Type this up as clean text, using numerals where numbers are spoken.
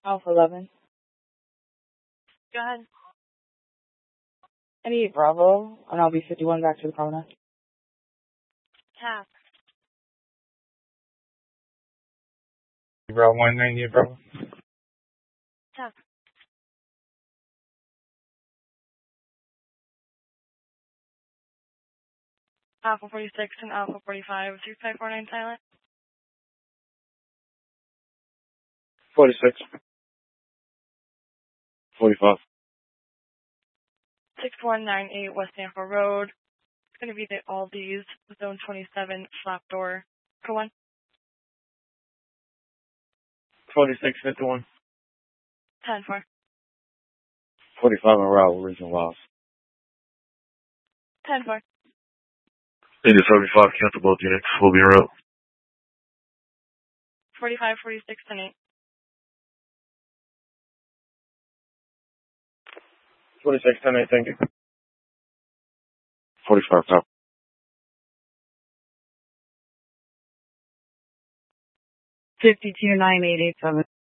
Alpha 11. Go ahead. I need Bravo, and I'll be 51 back to the promenade. Tap. Bravo 190, Bravo. Tap. Alpha 46 and Alpha 45, 6549 silent. 46. 45. 6198 West Tampa Road. It's going to be the Aldi's, Zone 27, flap door. Go on. 4651. 10-4. 45 on route, region loss. 10-4. Into 75, cancel both units. We'll be en route. 45, 46, 10-8. 46, 10, 8, thank you. 45, top. 529887.